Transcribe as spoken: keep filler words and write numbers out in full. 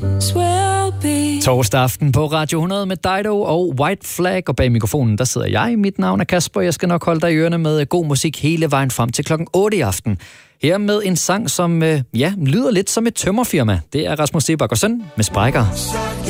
Torsdag aften på Radio hundrede med Dido og White Flag, og bag mikrofonen, der sidder jeg. Mit navn er Kasper, jeg skal nok holde dig i ørerne med god musik hele vejen frem til klokken otte i aften. Her med en sang, som ja, lyder lidt som et tømmerfirma. Det er Rasmus Seebach og Søn med Sprækker.